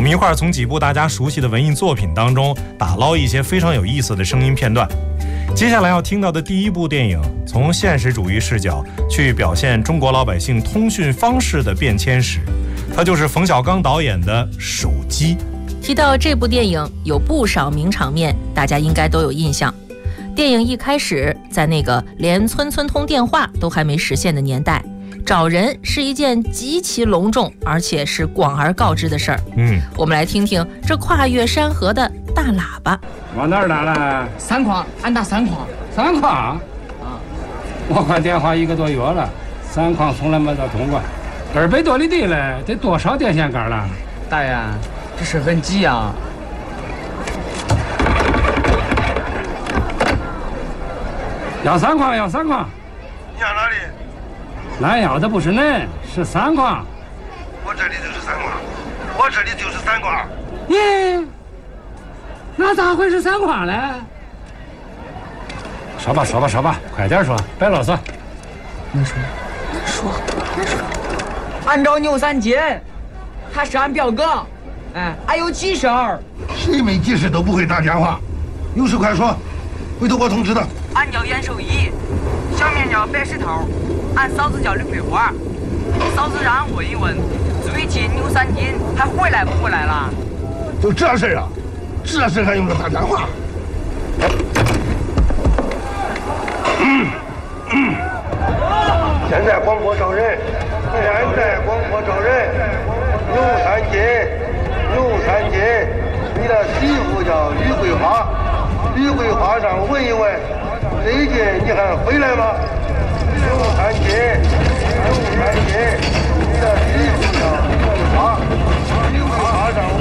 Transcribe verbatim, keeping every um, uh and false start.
们一块儿从几部大家熟悉的文艺作品当中打捞一些非常有意思的声音片段。接下来要听到的第一部电影，从现实主义视角去表现中国老百姓通讯方式的变迁史，它就是冯小刚导演的《手机》。 提到这部电影，有不少名场面，大家应该都有印象。电影一开始，在那个连村村通电话都还没实现的年代，找人是一件极其隆重而且是广而告之的事儿。 嗯， 我们来听听这跨越山河的大喇叭。 往哪儿打了？ 三筐，俺打三筐。 三筐？啊，我换电话一个多月了，三筐从来没打通过。二百多里地了，得多少电线杆了？ 大爷，这事很急啊！ 要三筐，要三筐。 你要哪里？ 俺要的不是恁，是三筐。 我这里就是三筐，我这里就是三筐。 耶，那咋会是三筐呢？说吧，说吧，说吧，快点说，别啰嗦。 你说，说，说。俺找牛三金，他是俺表哥。哎，俺有急事儿。 谁没急事都不会打电话，有事快说，回头我通知他。 俺叫袁守义，小名叫白石头，俺嫂子叫吕桂花。嫂子让俺问一问，最近牛三金还回来不回来了？ 就这事啊，这事还用得打电话？嗯嗯。现在广播招人，现在广播招人，牛三金，牛三金，你的媳妇叫吕桂花，吕桂花上问一问，最近你还回来吗？牛三金，牛三金，你的媳妇叫吕桂花，吕桂花上。